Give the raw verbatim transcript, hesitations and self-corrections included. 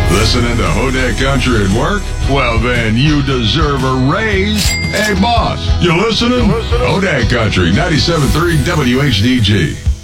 Listening to Hodak Country at work? Well, then you deserve a raise. Hey, boss, you listening? You listening? Hodak Country, ninety-seven point three W H D G.